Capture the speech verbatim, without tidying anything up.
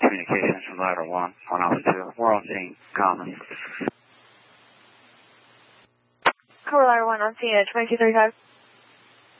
communications from ladder one, one Alpha two. We're on scene, common. Cover ladder one on scene at twenty-two thirty-five.